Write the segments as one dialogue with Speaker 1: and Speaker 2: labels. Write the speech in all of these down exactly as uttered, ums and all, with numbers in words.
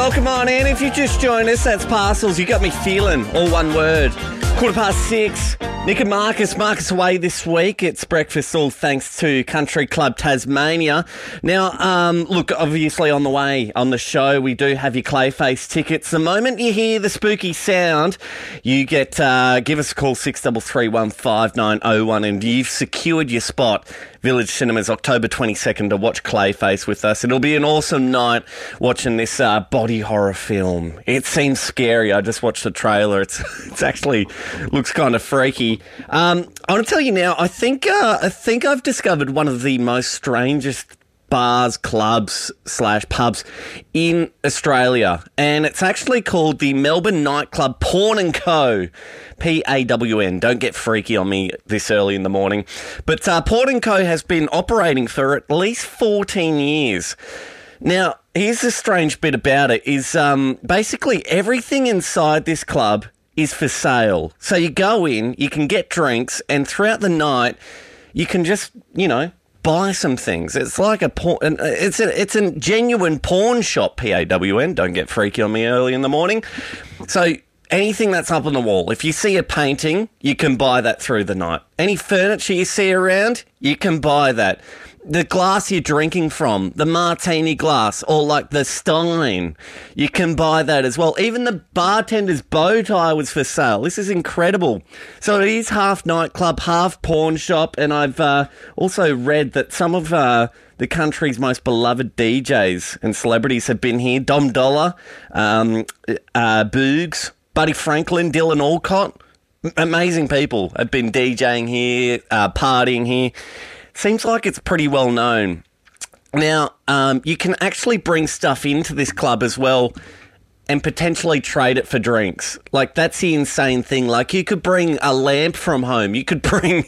Speaker 1: Welcome on in. If you just joined us, that's Parcels. You got me feeling. All one word. Quarter past six. Nick and Marcus. Marcus away this week. It's breakfast all thanks to Country Club Tasmania. Now, um, look, obviously on the way on the show, we do have your Clayface tickets. The moment you hear the spooky sound, you get, uh, give us a call, six three three, one five nine oh one, and you've secured your spot. Village Cinemas, October twenty-second, to watch Clayface with us. It'll be an awesome night watching this uh, body horror film. It seems scary. I just watched the trailer. It's it's actually looks kind of freaky. Um, I want to tell you now, I think uh, I think I've discovered one of the most strangest bars, clubs, slash pubs in Australia. And it's actually called the Melbourne nightclub Pawn and Co. P A W N. Don't get freaky on me this early in the morning. But uh, Pawn and Co. has been operating for at least fourteen years. Now, here's the strange bit about it is um, basically everything inside this club is for sale. So you go in, you can get drinks, and throughout the night, you can just, you know, buy some things. It's like a pawn, it's a, it's a genuine pawn shop, P A W N. Don't get freaky on me early in the morning. So anything that's up on the wall, if you see a painting, you can buy that through the night. Any furniture you see around, you can buy that. The glass you're drinking from, the martini glass, or like the Stein, you can buy that as well. Even the bartender's bow tie was for sale. This is incredible. So it is half nightclub, half pawn shop, and I've uh, also read that some of uh, the country's most beloved D Js and celebrities have been here. Dom Dollar, um, uh, Boogs, Buddy Franklin, Dylan Alcott. Amazing people have been DJing here, uh, partying here. Seems like it's pretty well known. Now, um, you can actually bring stuff into this club as well and potentially trade it for drinks. Like, that's the insane thing. Like, you could bring a lamp from home. You could bring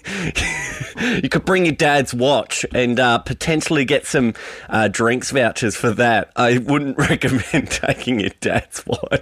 Speaker 1: you could bring your dad's watch and uh, potentially get some uh, drinks vouchers for that. I wouldn't recommend taking your dad's watch.